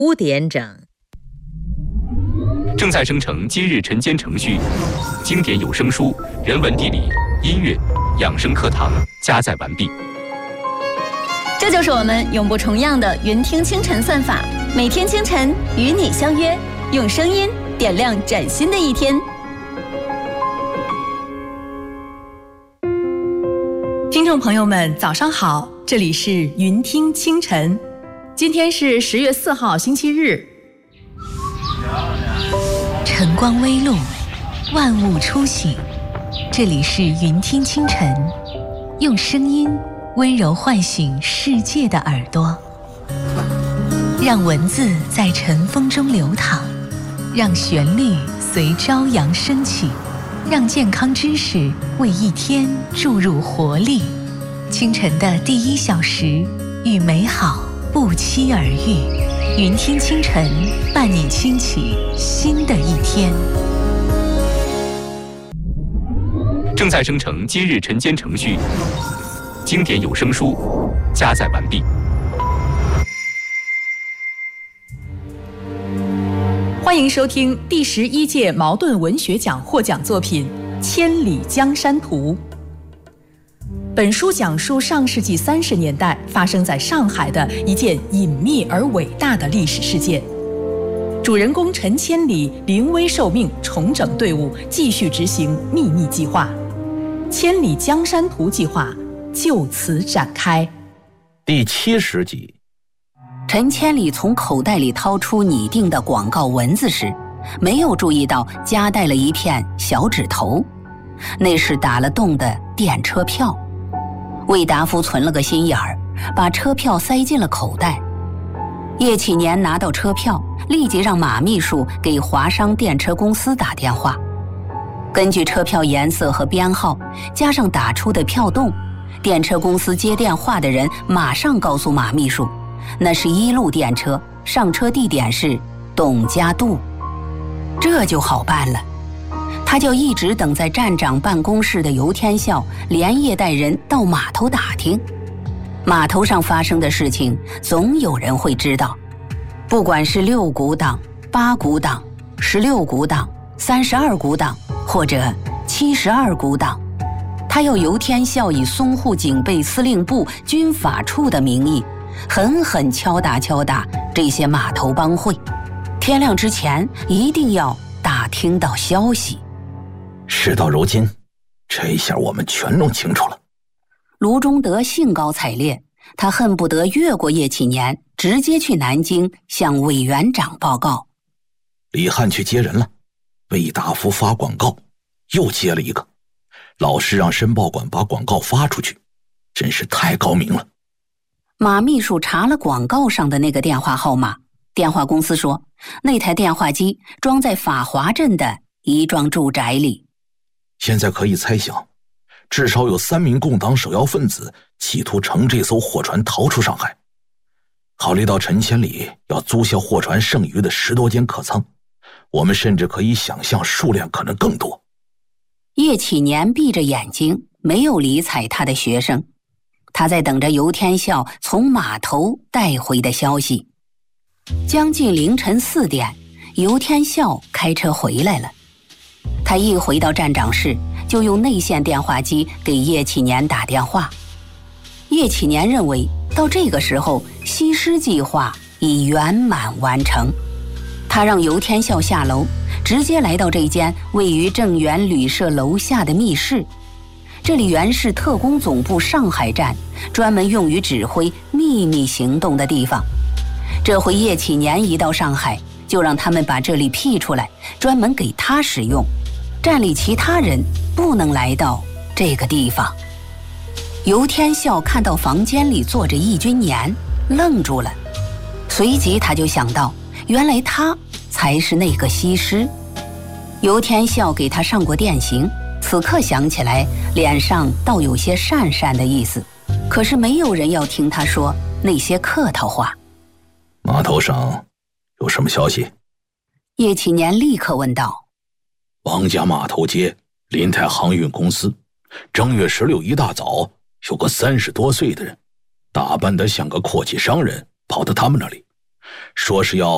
5点整。 正在生成今日晨间程序，经典有声书、人文地理、音乐、养生课堂加载完毕。 这就是我们永不重样的云听清晨算法，每天清晨与你相约，用声音点亮崭新的一天。 听众朋友们，早上好，这里是云听清晨，今天是10月4号，星期日。 晨光微露，万物初醒，这里是云听清晨，用声音温柔唤醒世界的耳朵，让文字在晨风中流淌，让旋律随朝阳升起，让健康知识为一天注入活力。清晨的第1小时，与美好不期而遇。云听清晨，伴你轻启新的一天。 正在生成今日晨间程序，经典有声书加载完毕。 欢迎收听第11届茅盾文学奖获奖作品《千里江山图》。本书讲述上世纪30年代发生在上海的一件隐秘而伟大的历史事件。主人公陈千里临危受命，重整队伍，继续执行秘密计划。千里江山图计划就此展开。 第70集。 陈千里从口袋里掏出拟定的广告文字时，没有注意到夹带了一片小纸头，那是打了洞的电车票。魏达夫存了个心眼儿，把车票塞进了口袋。叶启年拿到车票，立即让马秘书给华商电车公司打电话。根据车票颜色和编号，加上打出的票洞，电车公司接电话的人马上告诉马秘书，那是1路电车，上车地点是董家渡。这就好办了。他就一直等在站长办公室的游天笑连夜带人到码头打听，码头上发生的事情总有人会知道，不管是6股党、8股党、16股党、32股党或者72股党，他要游天笑以淞沪警备司令部军法处的名义，狠狠敲打这些码头帮会，天亮之前一定要打听到消息。 事到如今，这一下我们全弄清楚了。 卢中德兴高采烈，他恨不得越过叶启年，直接去南京向委员长报告。 李汉去接人了，魏达夫发广告，又接了一个，老师让申报馆把广告发出去，真是太高明了。 马秘书查了广告上的那个电话号码，电话公司说那台电话机装在法华镇的一幢住宅里。 现在可以猜想，至少有3名共党首要分子企图乘这艘货船逃出上海。考虑到陈千里要租下货船剩余的10多间客舱，我们甚至可以想象数量可能更多。 叶启年闭着眼睛，没有理睬他的学生，他在等着游天笑从码头带回的消息。将近凌晨4点，游天笑开车回来了。他一回到站长室，就用内线电话机给叶启年打电话。叶启年认为到这个时候西施计划已圆满完成。他让游天笑下楼，直接来到这间位于正源旅社楼下的密室。这里原是特工总部上海站专门用于指挥秘密行动的地方。这回叶启年一到上海，就让他们把这里辟出来，专门给他使用。站里其他人不能来到这个地方。游天笑看到房间里坐着易君年，愣住了，随即他就想到，原来他才是那个西施。游天笑给他上过电刑，此刻想起来，脸上倒有些讪讪的意思，可是没有人要听他说那些客套话。 码头上有什么消息？ 叶启年立刻问道。 王家码头街林泰航运公司，正月16一大早，有个30多岁的人，打扮得像个阔气商人，跑到他们那里，说是要